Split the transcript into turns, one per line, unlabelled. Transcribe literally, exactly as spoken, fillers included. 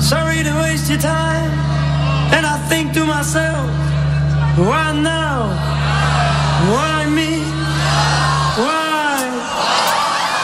sorry to waste your time. And I think to myself, why now? Why me?